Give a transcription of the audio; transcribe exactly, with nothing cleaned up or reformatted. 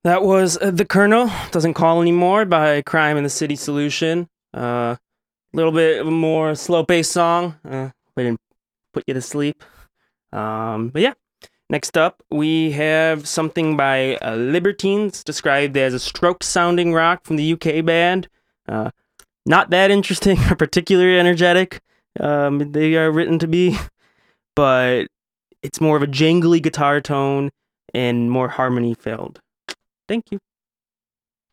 That was uh, The Colonel, Doesn't Call Anymore by Crime and the City Solution. A uh, little bit of a more slow-paced song. Uh, we didn't put you to sleep. Um, but yeah, next up we have something by uh, Libertines, described as a stroke-sounding rock from the U K band. Uh, not that interesting or particularly energetic. Um, they are written to be, but it's more of a jangly guitar tone and more harmony-filled. Thank you.